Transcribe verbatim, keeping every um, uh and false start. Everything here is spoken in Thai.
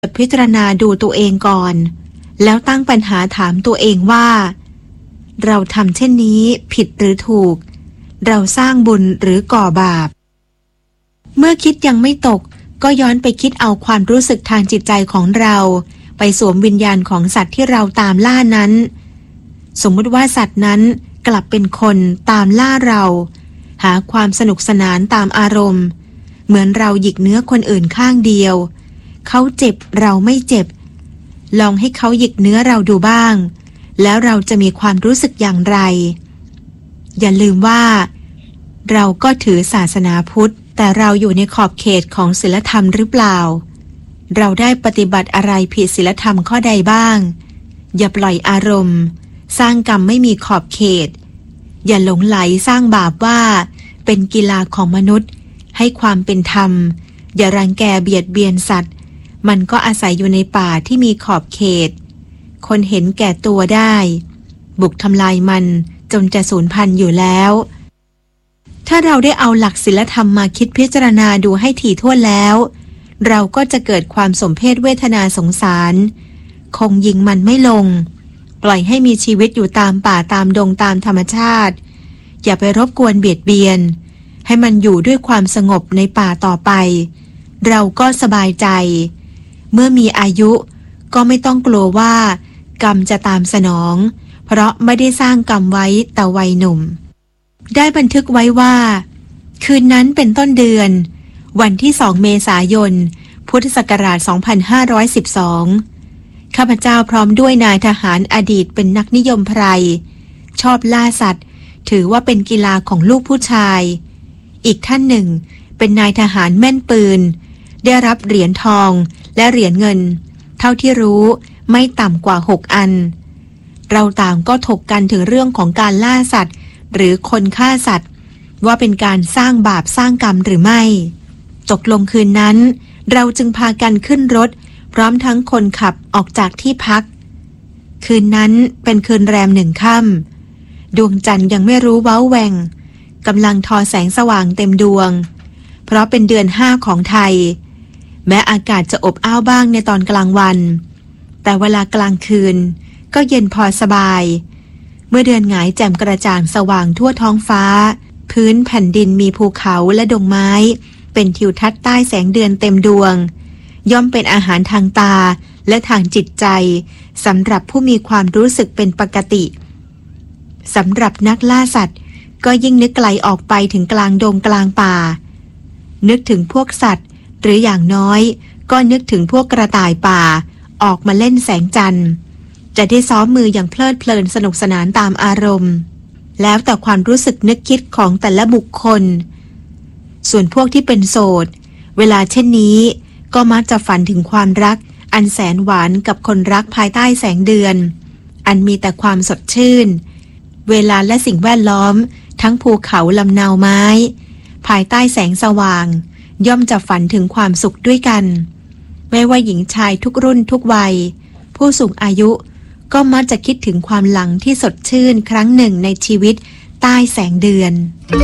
พิจารณาดูตัวเองก่อนแล้วตั้งปัญหาถามตัวเองว่าเราทำเช่นนี้ผิดหรือถูกเราสร้างบุญหรือก่อบาปเมื่อคิดยังไม่ตกก็ย้อนไปคิดเอาความรู้สึกทางจิตใจของเราไปสวมวิญญาณของสัตว์ที่เราตามล่านั้นสมมติว่าสัตว์นั้นกลับเป็นคนตามล่าเราหาความสนุกสนานตามอารมณ์เหมือนเราหยิกเนื้อคนอื่นข้างเดียวเขาเจ็บเราไม่เจ็บลองให้เขาหยิกเนื้อเราดูบ้างแล้วเราจะมีความรู้สึกอย่างไรอย่าลืมว่าเราก็ถือศาสนาพุทธแต่เราอยู่ในขอบเขตของศีลธรรมหรือเปล่าเราได้ปฏิบัติอะไรผิดศีลธรรมข้อใดบ้างอย่าปล่อยอารมณ์สร้างกรรมไม่มีขอบเขตอย่าหลงไหลสร้างบาปว่าเป็นกีฬาของมนุษย์ให้ความเป็นธรรมอย่ารังแกเบียดเบียนสัตว์มันก็อาศัยอยู่ในป่าที่มีขอบเขตคนเห็นแก่ตัวได้บุกทำลายมันจนจะสูญพันธุ์อยู่แล้วถ้าเราได้เอาหลักศีลธรรมมาคิดพิจารณาดูให้ถี่ถ้วนแล้วเราก็จะเกิดความสมเพศเวทนาสงสารคงยิงมันไม่ลงปล่อยให้มีชีวิตอยู่ตามป่าตามดงตามธรรมชาติอย่าไปรบกวนเบียดเบียนให้มันอยู่ด้วยความสงบในป่าต่อไปเราก็สบายใจเมื่อมีอายุก็ไม่ต้องกลัวว่ากรรมจะตามสนองเพราะไม่ได้สร้างกรรมไว้แต่วัยหนุ่มได้บันทึกไว้ว่าคืนนั้นเป็นต้นเดือนวันที่สองเมษายนพุทธศักราชสองพันห้าร้อยสิบสองข้าพเจ้าพร้อมด้วยนายทหารอดีตเป็นนักนิยมไพรชอบล่าสัตว์ถือว่าเป็นกีฬาของลูกผู้ชายอีกท่านหนึ่งเป็นนายทหารแม่นปืนได้รับเหรียญทองและเหรียญเงินเท่าที่รู้ไม่ต่ำกว่าหกอันเราต่างก็ถกกันถึงเรื่องของการล่าสัตว์หรือคนฆ่าสัตว์ว่าเป็นการสร้างบาปสร้างกรรมหรือไม่ตกลงคืนนั้นเราจึงพากันขึ้นรถพร้อมทั้งคนขับออกจากที่พักคืนนั้นเป็นคืนแรมหนึ่งค่ำดวงจันทร์ยังไม่รู้เว้าแหว่งกำลังทอแสงสว่างเต็มดวงเพราะเป็นเดือนห้าของไทยแม้อากาศจะอบอ้าวบ้างในตอนกลางวันแต่เวลากลางคืนก็เย็นพอสบายเมื่อเดือนหงายแจ่มกระจ่างสว่างทั่วท้องฟ้าพื้นแผ่นดินมีภูเขาและดงไม้เป็นทิวทัศน์ใต้แสงเดือนเต็มดวงย่อมเป็นอาหารทางตาและทางจิตใจสำหรับผู้มีความรู้สึกเป็นปกติสำหรับนักล่าสัตว์ก็ยิ่งนึกไกลออกไปถึงกลางดงกลางป่านึกถึงพวกสัตว์หรืออย่างน้อยก็นึกถึงพวกกระต่ายป่าออกมาเล่นแสงจันทร์จะได้ซ้อมมืออย่างเพลิดเพลินสนุกสนานตามอารมณ์แล้วแต่ความรู้สึกนึกคิดของแต่ละบุคคลส่วนพวกที่เป็นโสดเวลาเช่นนี้ก็มักจะฝันถึงความรักอันแสนหวานกับคนรักภายใต้แสงเดือนอันมีแต่ความสดชื่นเวลาและสิ่งแวดล้อมทั้งภูเขาลำนาวไม้ภายใต้แสงสว่างย่อมจะฝันถึงความสุขด้วยกันไม่ว่าหญิงชายทุกรุ่นทุกวัยผู้สูงอายุก็มักจะคิดถึงความหลังที่สดชื่นครั้งหนึ่งในชีวิตใต้แสงเดือน